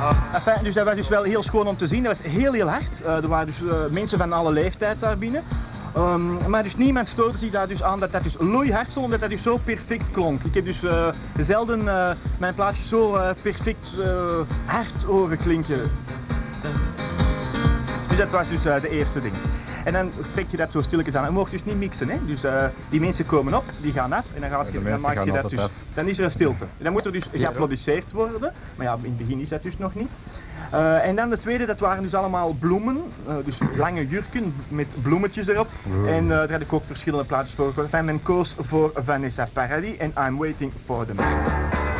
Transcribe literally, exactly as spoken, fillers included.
Enfin, dus dat was dus wel heel schoon om te zien. Dat was heel heel hard. Uh, er waren dus uh, mensen van alle leeftijd daar binnen. Um, maar dus niemand stoorde zich daar dus aan dat dat dus loeihard stond, omdat dat dus zo perfect klonk. Ik heb dus uh, zelden uh, mijn plaatsje zo uh, perfect uh, hard horen klinken. Dus dat was dus uh, de eerste ding. En dan trek je dat zo stilletjes aan. Je mag dus niet mixen, hè? Dus uh, die mensen komen op, die gaan af en dan, gaat je, dan maak je dat dus. Af. Dan is er een stilte. En dan moet er dus geapplaudisseerd worden, maar ja, in het begin is dat dus nog niet. Uh, en dan de tweede, dat waren dus allemaal bloemen, uh, dus lange jurken met bloemetjes erop. Mm. En uh, daar had ik ook verschillende plaatjes voor. Enfin, men koos voor Vanessa Paradis en I'm Waiting for the Man.